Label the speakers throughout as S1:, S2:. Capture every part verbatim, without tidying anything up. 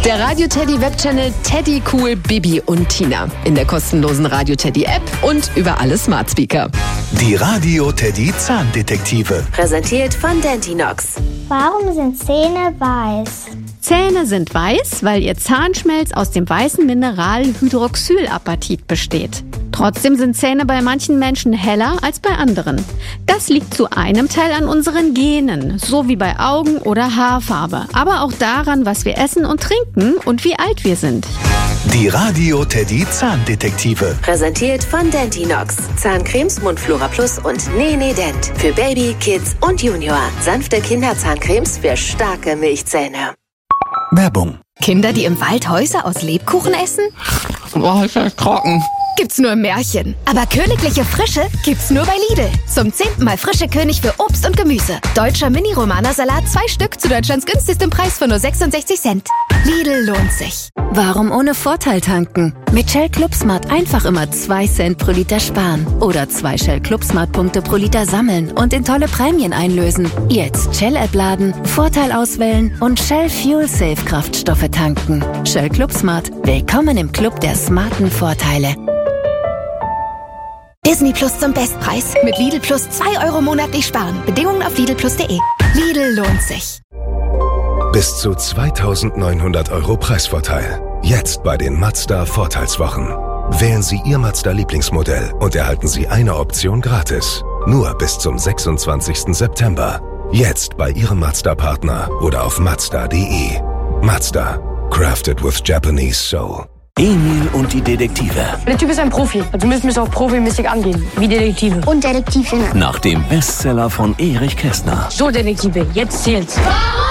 S1: Der Radio Teddy Webchannel Teddy Cool Bibi und Tina. In der kostenlosen Radio Teddy App und über alle Smart Speaker.
S2: Die Radio Teddy Zahndetektive.
S3: Präsentiert von Dentinox.
S4: Warum sind Zähne weiß?
S5: Zähne sind weiß, weil ihr Zahnschmelz aus dem weißen Mineral Hydroxylapatit besteht. Trotzdem sind Zähne bei manchen Menschen heller als bei anderen. Das liegt zu einem Teil an unseren Genen, so wie bei Augen- oder Haarfarbe, aber auch daran, was wir essen und trinken und wie alt wir sind.
S2: Die Radio Teddy Zahndetektive.
S3: Präsentiert von Dentinox. Zahncremes Mundflora Plus und Nene Dent. Für Baby, Kids und Junior. Sanfte Kinderzahncremes für starke Milchzähne.
S2: Werbung.
S6: Kinder, die im Wald Häuser aus Lebkuchen essen?
S7: Boah, ist das trocken.
S6: Gibt's nur im Märchen. Aber königliche Frische gibt's nur bei Lidl. Zum zehnten Mal frische König für Obst und Gemüse. Deutscher Mini-Romana-Salat, zwei Stück zu Deutschlands günstigstem Preis für nur sechsundsechzig Cent. Lidl lohnt sich.
S8: Warum ohne Vorteil tanken? Mit Shell Club Smart einfach immer zwei Cent pro Liter sparen. Oder zwei Shell Club Smart Punkte pro Liter sammeln und in tolle Prämien einlösen. Jetzt Shell-App laden, Vorteil auswählen und Shell Fuel Safe Kraftstoffe tanken. Shell Club Smart. Willkommen im Club der smarten Vorteile.
S6: Disney Plus zum Bestpreis. Mit Lidl Plus zwei Euro monatlich sparen. Bedingungen auf lidl plus punkt de. Lidl lohnt sich.
S2: Bis zu zweitausendneunhundert Euro Preisvorteil. Jetzt bei den Mazda Vorteilswochen. Wählen Sie Ihr Mazda-Lieblingsmodell und erhalten Sie eine Option gratis. Nur bis zum sechsundzwanzigsten September. Jetzt bei Ihrem Mazda-Partner oder auf mazda punkt de. Mazda. Crafted with Japanese Soul.
S9: Emil und die Detektive.
S10: Der Typ ist ein Profi. Also müssen wir es auch profimäßig angehen. Wie Detektive.
S4: Und Detektivin.
S9: Nach dem Bestseller von Erich Kästner.
S10: So, Detektive, jetzt zählt's.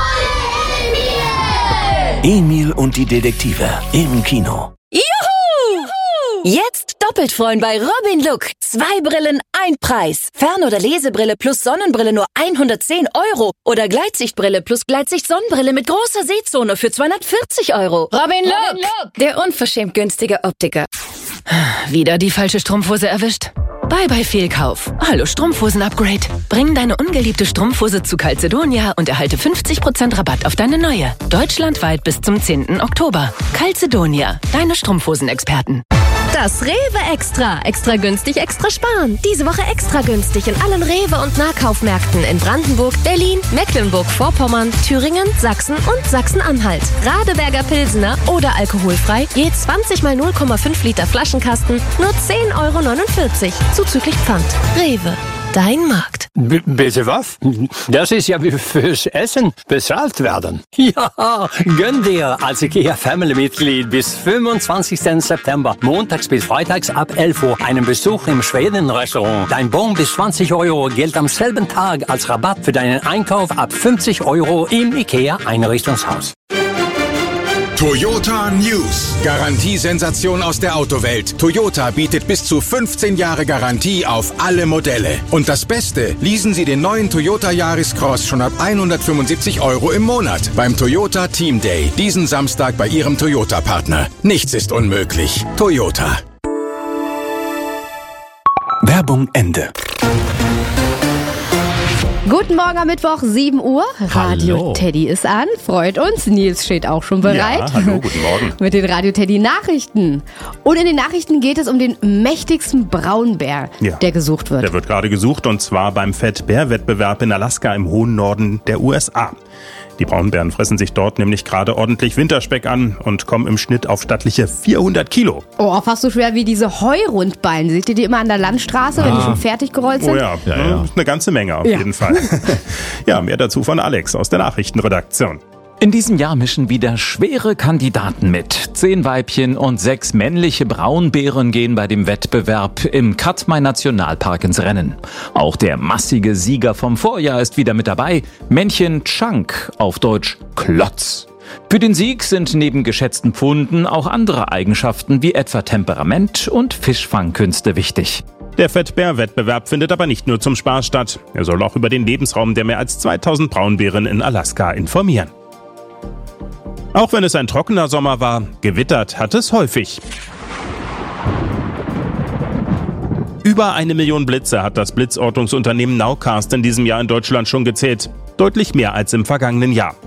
S9: Emil und die Detektive im Kino.
S8: Juhu! Jetzt doppelt freuen bei Robin Look. Zwei Brillen, ein Preis. Fern- oder Lesebrille plus Sonnenbrille nur hundertzehn Euro. Oder Gleitsichtbrille plus Gleitsicht-Sonnenbrille mit großer Sehzone für zweihundertvierzig Euro.
S6: Robin Look, der unverschämt günstige Optiker.
S11: Wieder die falsche Strumpfhose erwischt? Bye bye Fehlkauf. Hallo Strumpfhosen-Upgrade. Bring deine ungeliebte Strumpfhose zu Calzedonia und erhalte fünfzig Prozent Rabatt auf deine neue. Deutschlandweit bis zum zehnten Oktober. Calzedonia, deine Strumpfhosenexperten.
S12: Das Rewe Extra. Extra günstig, extra sparen. Diese Woche extra günstig in allen Rewe- und Nahkaufmärkten in Brandenburg, Berlin, Mecklenburg-Vorpommern, Thüringen, Sachsen und Sachsen-Anhalt. Radeberger Pilsener oder alkoholfrei, je zwanzig mal null Komma fünf Liter Flaschenkasten, nur zehn Euro neunundvierzig. Zuzüglich Pfand. Rewe. Dein Markt.
S13: B- bitte was? Das ist ja wie fürs Essen bezahlt werden. Ja, gönn dir als IKEA-Family-Mitglied bis fünfundzwanzigsten September, montags bis freitags ab elf Uhr, einen Besuch im Schweden-Restaurant. Dein Bon bis zwanzig Euro gilt am selben Tag als Rabatt für deinen Einkauf ab fünfzig Euro im IKEA-Einrichtungshaus.
S14: Toyota News. Garantiesensation aus der Autowelt. Toyota bietet bis zu fünfzehn Jahre Garantie auf alle Modelle. Und das Beste, leasen Sie den neuen Toyota Yaris Cross schon ab hundertfünfundsiebzig Euro im Monat beim Toyota Team Day. Diesen Samstag bei Ihrem Toyota-Partner. Nichts ist unmöglich. Toyota.
S2: Werbung Ende.
S5: Guten Morgen am Mittwoch, sieben Uhr. Radio
S15: Hallo.
S5: Teddy ist an. Freut uns. Nils steht auch schon bereit.
S15: Ja, hallo, guten Morgen.
S5: Mit den Radio Teddy Nachrichten. Und in den Nachrichten geht es um den mächtigsten Braunbär,
S15: Ja.
S5: der gesucht wird.
S15: Der wird gerade gesucht und zwar beim Fettbär-Wettbewerb in Alaska im hohen Norden der U S A. Die Braunbären fressen sich dort nämlich gerade ordentlich Winterspeck an und kommen im Schnitt auf stattliche vierhundert Kilo.
S5: Oh, fast so schwer wie diese Heurundballen. Seht ihr die immer an der Landstraße, wenn die schon fertig gerollt sind?
S15: Oh ja,
S5: Ja,
S15: ja. eine ganze Menge auf
S5: Ja.
S15: jeden Fall. Ja, mehr dazu von Alex aus der Nachrichtenredaktion.
S16: In diesem Jahr mischen wieder schwere Kandidaten mit. Zehn Weibchen und sechs männliche Braunbären gehen bei dem Wettbewerb im Katmai Nationalpark ins Rennen. Auch der massige Sieger vom Vorjahr ist wieder mit dabei. Männchen Chunk, auf Deutsch Klotz. Für den Sieg sind neben geschätzten Pfunden auch andere Eigenschaften wie etwa Temperament und Fischfangkünste wichtig.
S15: Der Fettbär-Wettbewerb findet aber nicht nur zum Spaß statt. Er soll auch über den Lebensraum der mehr als zweitausend Braunbären in Alaska informieren. Auch wenn es ein trockener Sommer war, gewittert hat es häufig. Über eine Million Blitze hat das Blitzortungsunternehmen Nowcast in diesem Jahr in Deutschland schon gezählt. Deutlich mehr als im vergangenen Jahr.